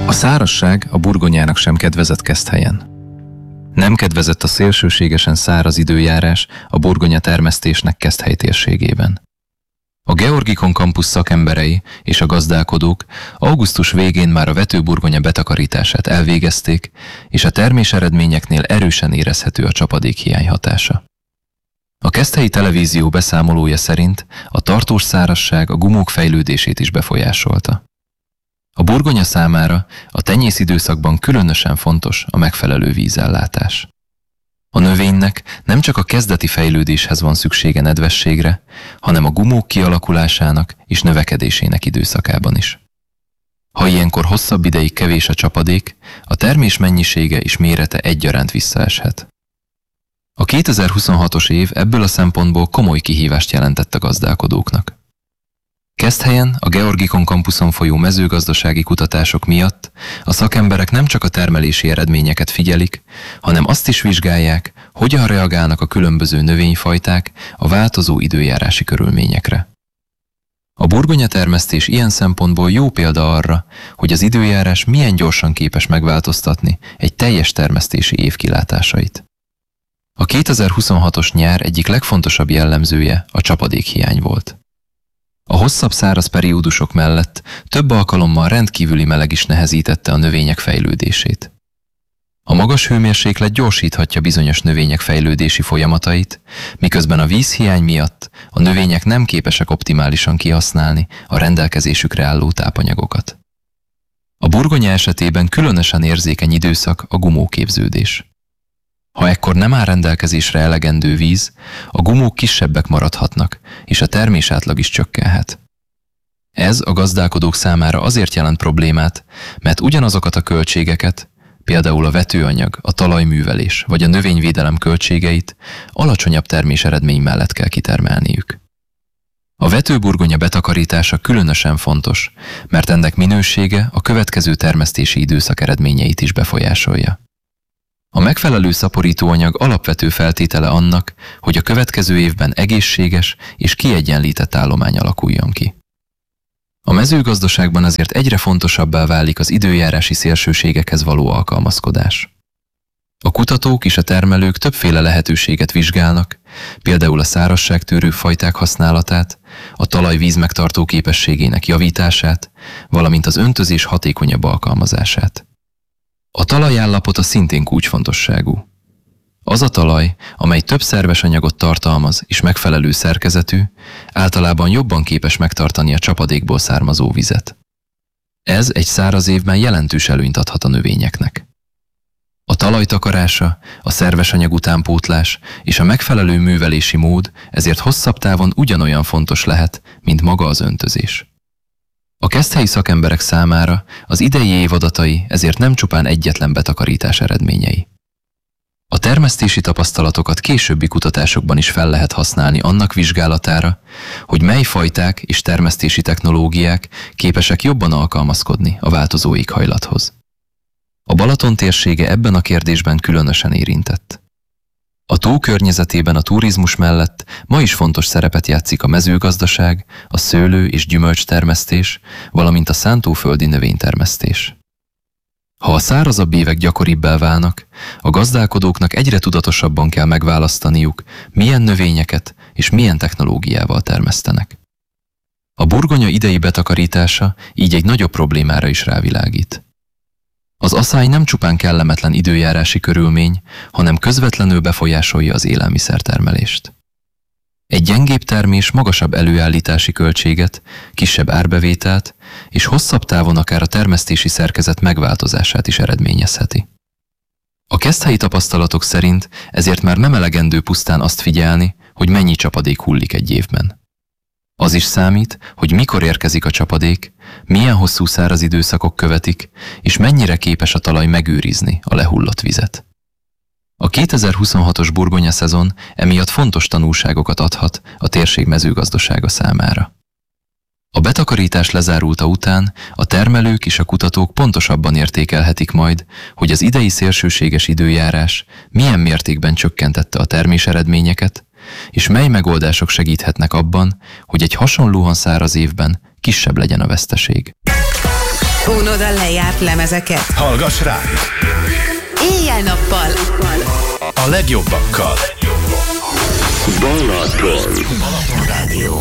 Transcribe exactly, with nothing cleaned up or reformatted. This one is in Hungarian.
A szárazság a burgonyának sem kedvezett Keszthelyen. Nem kedvezett a szélsőségesen száraz időjárás a burgonya termesztésnek Keszthely térségében. A Georgikon Campus szakemberei és a gazdálkodók augusztus végén már a vetőburgonya betakarítását elvégezték, és a termés eredményeknél erősen érezhető a csapadékhiány hatása. A keszthelyi televízió beszámolója szerint a tartós szárazság a gumók fejlődését is befolyásolta. A burgonya számára a tenyészidőszakban különösen fontos a megfelelő vízellátás. A növénynek nem csak a kezdeti fejlődéshez van szüksége nedvességre, hanem a gumók kialakulásának és növekedésének időszakában is. Ha ilyenkor hosszabb ideig kevés a csapadék, a termés mennyisége és mérete egyaránt visszaeshet. A kétezer-huszonhatos év ebből a szempontból komoly kihívást jelentett a gazdálkodóknak. Keszthelyen a Georgikon Campuson folyó mezőgazdasági kutatások miatt a szakemberek nem csak a termelési eredményeket figyelik, hanem azt is vizsgálják, hogyan reagálnak a különböző növényfajták a változó időjárási körülményekre. A burgonyatermesztés ilyen szempontból jó példa arra, hogy az időjárás milyen gyorsan képes megváltoztatni egy teljes termesztési év kilátásait. A kétezer-huszonhatos nyár egyik legfontosabb jellemzője a csapadékhiány volt. A hosszabb száraz periódusok mellett több alkalommal rendkívüli meleg is nehezítette a növények fejlődését. A magas hőmérséklet gyorsíthatja bizonyos növények fejlődési folyamatait, miközben a vízhiány miatt a növények nem képesek optimálisan kihasználni a rendelkezésükre álló tápanyagokat. A burgonya esetében különösen érzékeny időszak a gumóképződés. Ha ekkor nem áll rendelkezésre elegendő víz, a gumók kisebbek maradhatnak, és a termésátlag is csökkenhet. Ez a gazdálkodók számára azért jelent problémát, mert ugyanazokat a költségeket, például a vetőanyag, a talajművelés vagy a növényvédelem költségeit alacsonyabb terméseredmény mellett kell kitermelniük. A vetőburgonya betakarítása különösen fontos, mert ennek minősége a következő termesztési időszak eredményeit is befolyásolja. A megfelelő szaporítóanyag alapvető feltétele annak, hogy a következő évben egészséges és kiegyenlített állomány alakuljon ki. A mezőgazdaságban azért egyre fontosabbá válik az időjárási szélsőségekhez való alkalmazkodás. A kutatók és a termelők többféle lehetőséget vizsgálnak, például a szárazságtűrő fajták használatát, a talaj vízmegtartó képességének javítását, valamint az öntözés hatékonyabb alkalmazását. A talajállapota szintén kulcsfontosságú. Az a talaj, amely több szerves anyagot tartalmaz és megfelelő szerkezetű, általában jobban képes megtartani a csapadékból származó vizet. Ez egy száraz évben jelentős előnyt adhat a növényeknek. A talaj takarása, a szerves anyag utánpótlás és a megfelelő művelési mód ezért hosszabb távon ugyanolyan fontos lehet, mint maga az öntözés. A keszthelyi szakemberek számára az idei év adatai ezért nem csupán egyetlen betakarítás eredményei. A termesztési tapasztalatokat későbbi kutatásokban is fel lehet használni annak vizsgálatára, hogy mely fajták és termesztési technológiák képesek jobban alkalmazkodni a változó éghajlathoz. A Balaton térsége ebben a kérdésben különösen érintett. A tó környezetében a turizmus mellett ma is fontos szerepet játszik a mezőgazdaság, a szőlő- és gyümölcstermesztés, valamint a szántóföldi növénytermesztés. Ha a szárazabb évek gyakoribbá válnak, a gazdálkodóknak egyre tudatosabban kell megválasztaniuk, milyen növényeket és milyen technológiával termesztenek. A burgonya idei betakarítása így egy nagyobb problémára is rávilágít. Az aszály nem csupán kellemetlen időjárási körülmény, hanem közvetlenül befolyásolja az élelmiszertermelést. Egy gyengébb termés magasabb előállítási költséget, kisebb árbevételt és hosszabb távon akár a termesztési szerkezet megváltozását is eredményezheti. A keszthelyi tapasztalatok szerint ezért már nem elegendő pusztán azt figyelni, hogy mennyi csapadék hullik egy évben. Az is számít, hogy mikor érkezik a csapadék, milyen hosszú száraz időszakok követik, és mennyire képes a talaj megőrizni a lehullott vizet. A kétezer-huszonhatos burgonya szezon emiatt fontos tanulságokat adhat a térség mezőgazdasága számára. A betakarítás lezárulta után a termelők és a kutatók pontosabban értékelhetik majd, hogy az idei szélsőséges időjárás milyen mértékben csökkentette a terméseredményeket, és mely megoldások segíthetnek abban, hogy egy hasonlóan száraz évben kisebb legyen a veszteség. Unod a lejárt lemezeket? Hallgass ránk! Éjjel-nappal. A legjobbakkal. Balaton. Balaton Rádió.